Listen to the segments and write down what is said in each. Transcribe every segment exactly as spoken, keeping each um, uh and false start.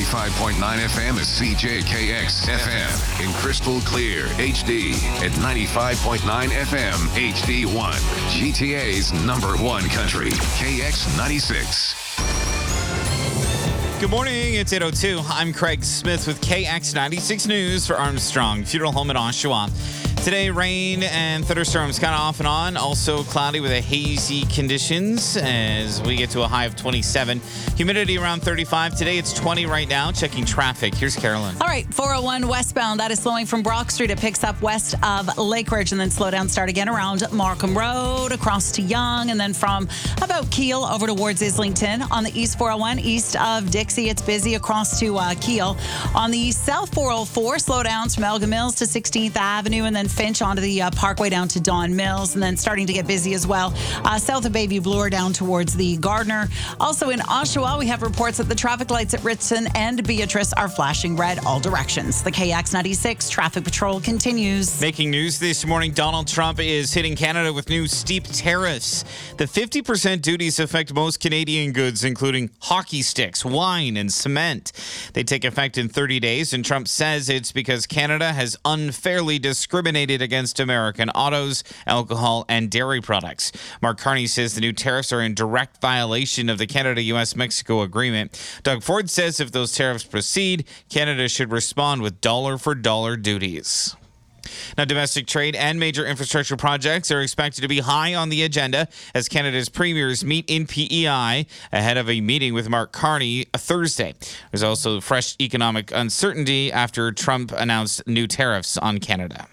ninety-five point nine F M is C J K X F M in crystal clear H D at ninety-five point nine F M H D one. G T A's number one country, K X ninety-six. Good morning, it's eight oh two. I'm Craig Smith with K X ninety-six News for Armstrong Funeral Home in Oshawa. Today, rain and thunderstorms kind of off and on. Also cloudy with a hazy conditions as we get to a high of twenty-seven. Humidity around thirty-five. Today, it's twenty right now. Checking traffic. Here's Carolyn. All right, four oh one westbound. That is slowing from Brock Street. It picks up west of Lake Ridge and then slow down, start again around Markham Road, across to Young, and then from about Kiel over towards Islington. On the east four oh one, east of Dixie, it's busy across to uh, Kiel. On the south four oh four, slow downs from Elgin Mills to sixteenth Avenue, and then Finch onto the uh, Parkway down to Don Mills, and then starting to get busy as well uh, south of Bayview Bloor down towards the Gardner. Also in Oshawa, we have reports that the traffic lights at Ritson and Beatrice are flashing red all directions. The K X ninety-six traffic patrol continues. Making news this morning, Donald Trump is hitting Canada with new steep tariffs. The fifty percent duties affect most Canadian goods, including hockey sticks, wine, and cement. They take effect in thirty days, and Trump says it's because Canada has unfairly discriminated against American autos, alcohol, and dairy products. Mark Carney says the new tariffs are in direct violation of the Canada-U S Mexico agreement. Doug Ford says if those tariffs proceed, Canada should respond with dollar-for-dollar duties. Now, domestic trade and major infrastructure projects are expected to be high on the agenda as Canada's premiers meet in P E I ahead of a meeting with Mark Carney Thursday. There's also fresh economic uncertainty after Trump announced new tariffs on Canada.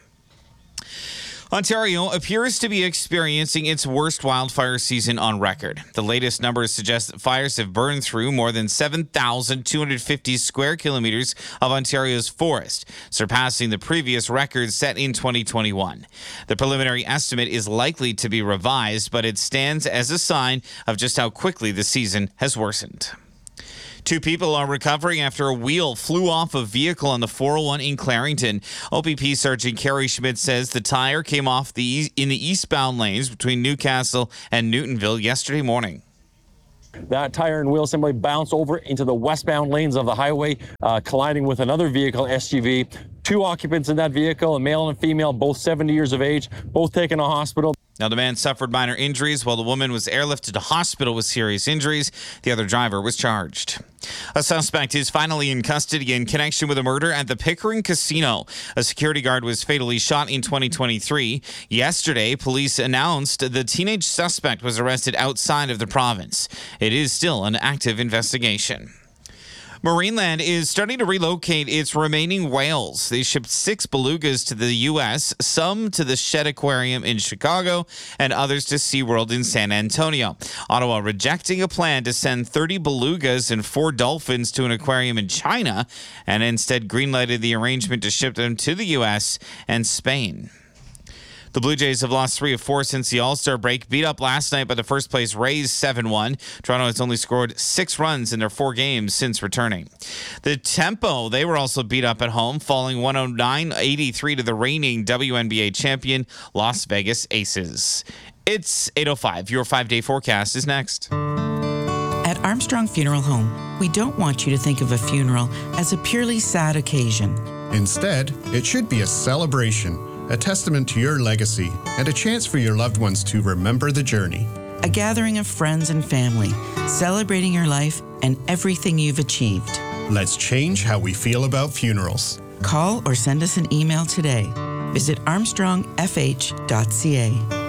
Ontario appears to be experiencing its worst wildfire season on record. The latest numbers suggest that fires have burned through more than seven thousand two hundred fifty square kilometers of Ontario's forest, surpassing the previous record set in twenty twenty-one. The preliminary estimate is likely to be revised, but it stands as a sign of just how quickly the season has worsened. Two people are recovering after a wheel flew off a vehicle on the four oh one in Clarington. O P P Sergeant Kerry Schmidt says the tire came off the in the eastbound lanes between Newcastle and Newtonville yesterday morning. That tire and wheel simply bounced over into the westbound lanes of the highway, uh, colliding with another vehicle, S U V. Two occupants in that vehicle, a male and a female, both seventy years of age, both taken to hospital. Now, the man suffered minor injuries while the woman was airlifted to hospital with serious injuries. The other driver was charged. A suspect is finally in custody in connection with a murder at the Pickering Casino. A security guard was fatally shot in twenty twenty-three. Yesterday, police announced the teenage suspect was arrested outside of the province. It is still an active investigation. Marineland is starting to relocate its remaining whales. They shipped six belugas to the U S, some to the Shedd Aquarium in Chicago, and others to SeaWorld in San Antonio. Ottawa rejecting a plan to send thirty belugas and four dolphins to an aquarium in China, and instead greenlighted the arrangement to ship them to the U S and Spain. The Blue Jays have lost three of four since the All-Star break. Beat up last night by the first place Rays seven one. Toronto has only scored six runs in their four games since returning. The Tempo, they were also beat up at home, falling one oh nine eighty-three to the reigning W N B A champion Las Vegas Aces. It's eight oh five. Your five-day forecast is next. At Armstrong Funeral Home, we don't want you to think of a funeral as a purely sad occasion. Instead, it should be a celebration, a testament to your legacy, and a chance for your loved ones to remember the journey. A gathering of friends and family, celebrating your life and everything you've achieved. Let's change how we feel about funerals. Call or send us an email today. Visit armstrong f h dot c a.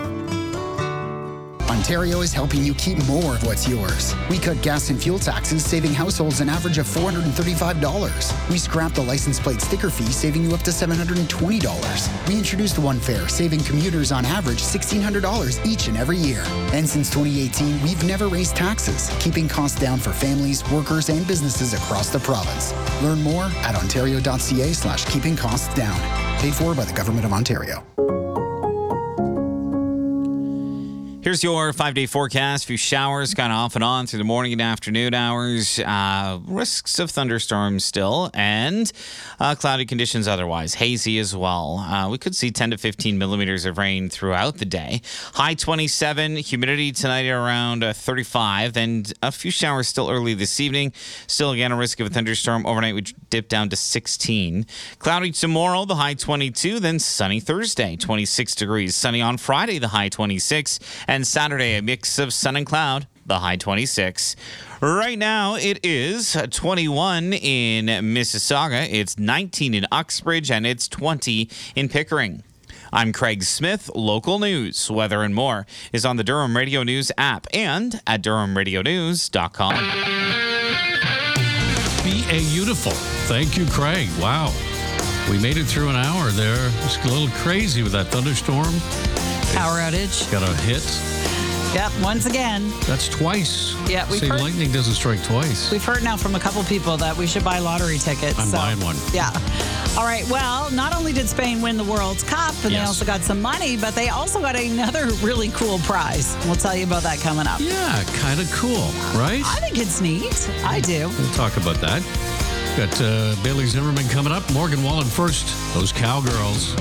Ontario is helping you keep more of what's yours. We cut gas and fuel taxes, saving households an average of four hundred thirty-five dollars. We scrapped the license plate sticker fee, saving you up to seven hundred twenty dollars. We introduced One Fare, saving commuters on average sixteen hundred dollars each and every year. And since twenty eighteen, we've never raised taxes, keeping costs down for families, workers, and businesses across the province. Learn more at ontario.ca slash keeping costs down. Paid for by the Government of Ontario. Here's your five-day forecast. A few showers kind of off and on through the morning and afternoon hours. Uh, risks of thunderstorms still, and uh, cloudy conditions otherwise. Hazy as well. Uh, we could see ten to fifteen millimeters of rain throughout the day. High twenty-seven. Humidity tonight around uh, thirty-five. Then a few showers still early this evening. Still, again, a risk of a thunderstorm. Overnight, we dip down to sixteen. Cloudy tomorrow, the high twenty-two. Then sunny Thursday, twenty-six degrees. Sunny on Friday, the high twenty-six. And Saturday, a mix of sun and cloud, the high twenty-six. Right now, it is twenty-one in Mississauga, it's nineteen in Uxbridge, and it's twenty in Pickering. I'm Craig Smith. Local news, weather, and more is on the Durham Radio News app and at durham radio news dot com. Be a beautiful. Thank you, Craig. Wow. We made it through an hour there. It's a little crazy with that thunderstorm. Power outage. Got a hit. Yep, once again. That's twice. Yeah, we've See, heard, lightning doesn't strike twice. We've heard now from a couple people that we should buy lottery tickets. I'm so, buying one. Yeah. All right. Well, not only did Spain win the World Cup, and Yes. they also got some money, but they also got another really cool prize. We'll tell you about that coming up. Yeah, kind of cool, right? I think it's neat. I do. We'll talk about that. Got uh, Bailey Zimmerman coming up. Morgan Wallen first. Those Cowgirls.